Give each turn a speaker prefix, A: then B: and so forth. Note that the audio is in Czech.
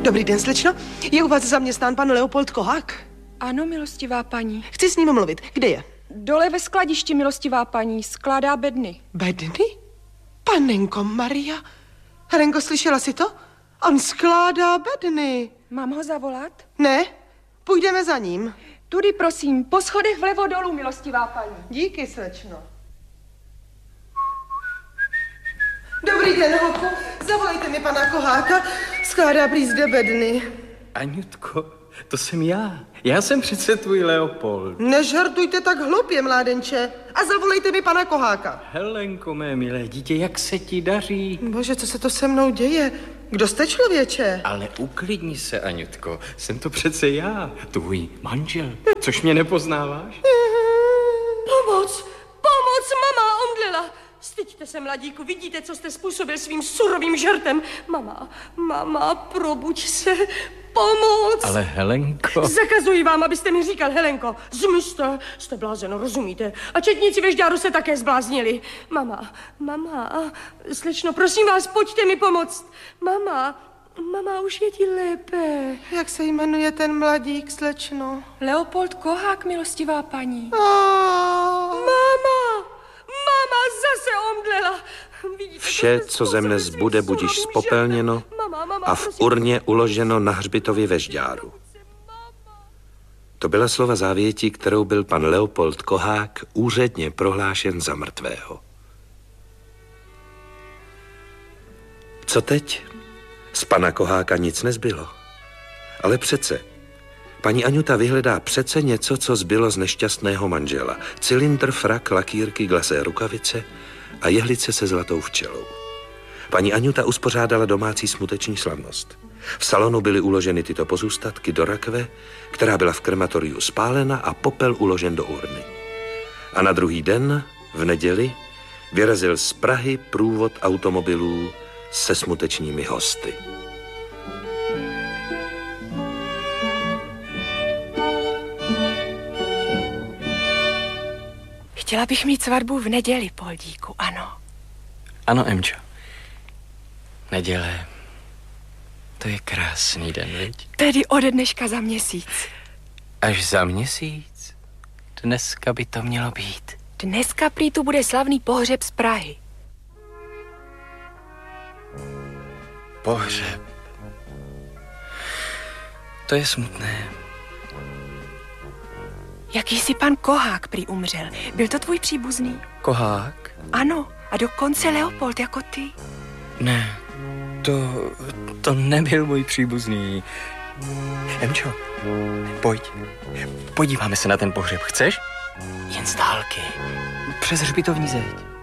A: Dobrý den, slečno. Je u vás zaměstnán pan Leopold Kohák?
B: Ano, milostivá paní.
A: Chci s ním mluvit. Kde je?
B: Dole ve skladišti, milostivá paní. Skládá bedny.
A: Bedny? Panenko Maria. Helenko, slyšela jsi to? On skládá bedny.
B: Mám ho zavolat?
A: Ne, půjdeme za ním.
B: Tudy, prosím, po schodech vlevo dolů, milostivá paní.
A: Díky, slečno. Dobrý den, hochu. Zavolejte mi pana Koháka. Skládá prý zde bedny.
C: Aňutko, to jsem já. Já jsem přece tvůj Leopold.
A: Nežartujte tak hlupě, mládenče. A zavolejte mi pana Koháka.
C: Helenko, mé milé dítě, jak se ti daří?
A: Bože, co se to se mnou děje? Kdo jste, člověče?
C: Ale uklidni se, Aňutko. Jsem to přece já, tvůj manžel. Což mě nepoznáváš?
B: Pomoc! Pomoc! Mama omdlela! Styďte se, mladíku, vidíte, co jste způsobil svým surovým žertem. Mama, probuď se, pomoc!
C: Ale Helenko...
B: Zakazuji vám, abyste mi říkal, Helenko, zmizte, jste blázeno, rozumíte? A četníci ve Žďáru se také zbláznili. Mama, slečno, prosím vás, pojďte mi pomoct. Mama, už je ti lépe.
A: Jak se jmenuje ten mladík, slečno?
B: Leopold Kohák, milostivá paní. Mama zase omdlela. Vidíte,
D: vše, co ze mne zbude, budíš spopelněno a v urně uloženo na hřbitově ve Žďáru. To byla slova závěti, kterou byl pan Leopold Kohák úředně prohlášen za mrtvého. Co teď? Z pana Koháka nic nezbylo. Ale přece, paní Aňuta vyhledá přece něco, co zbylo z nešťastného manžela. Cylindr, frak, lakýrky, glasé rukavice a jehlice se zlatou včelou. Paní Aňuta uspořádala domácí smuteční slavnost. V salonu byly uloženy tyto pozůstatky do rakve, která byla v krematoriu spálena a popel uložen do urny. A na druhý den, v neděli, vyrazil z Prahy průvod automobilů se smutečními hosty.
B: Chtěla bych mít svatbu v neděli, Poldíku, ano.
C: Ano, Emčo. Neděle. To je krásný den, viď?
B: Tedy ode dneška za měsíc.
C: Až za měsíc? Dneska by to mělo být.
B: Dneska prý tu bude slavný pohřeb z Prahy.
C: Pohřeb. To je smutné.
B: Jakýsi pan Kohák prý umřel. Byl to tvůj příbuzný?
C: Kohák?
B: Ano, a dokonce Leopold jako ty.
C: Ne, to nebyl můj příbuzný. Emčo, pojď. Podíváme se na ten pohřeb, chceš? Jen z dálky. Přes hřbitovní zeď.